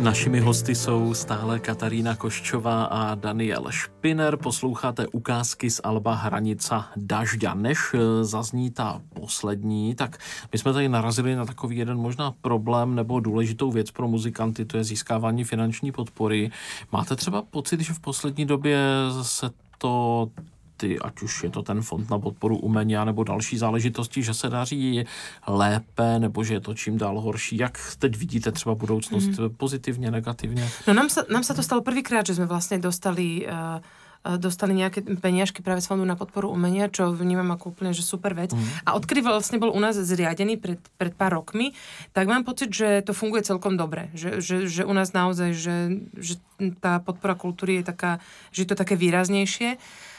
Našimi hosty jsou stále Katarína Koščová a Daniel Špiner. Posloucháte ukázky z alba Hranica dažďa. Než zazní ta poslední, tak my jsme tady narazili na takový jeden možná problém nebo důležitou věc pro muzikanty, to je získávání finanční podpory. Máte třeba pocit, že v poslední době se to ať už je to ten fond na podporu umění nebo další záležitosti, že se daří lépe, nebo že je to čím dál horší? Jak teď vidíte třeba budoucnost pozitivně, negativně? No nám sa to stalo prvýkrát, že sme vlastne dostali nejaké peniažky práve z fondu na podporu umenia, čo vnímam ako úplne, že super vec. A odkedy vlastne bol u nás zriadený pred pár rokmi, tak mám pocit, že to funguje celkom dobre. Že u nás naozaj, že tá podpora kultúry je taká, že je to také výraznejšie.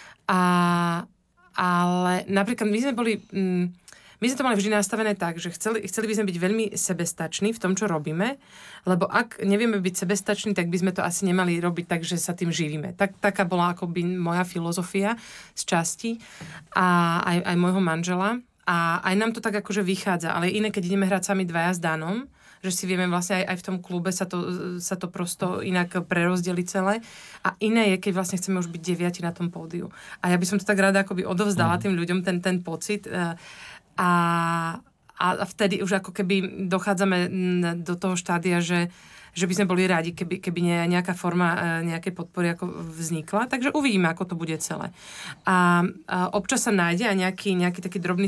Ale napríklad my sme to mali vždy nastavené tak, že chceli by sme byť veľmi sebestační v tom, čo robíme, lebo ak nevieme byť sebestační, tak by sme to asi nemali robiť tak, že sa tým živíme. Taká bola akoby moja filozofia z časti a aj môjho manžela. A aj nám to tak akože vychádza, ale iné, keď ideme hrať sami dvaja s Danom, že si vieme vlastne aj v tom klube sa to prosto inak prerozdeli celé. A iné je, keď vlastne chceme už byť 9 na tom pódiu. A ja by som to tak rada akoby odovzdala tým ľuďom ten pocit. A vtedy už ako keby dochádzame do toho štádia, že by sme boli rádi, keby nejaká forma nejakej podpory ako vznikla. Takže uvidíme, ako to bude celé. A občas sa nájde aj nejaký taký drobný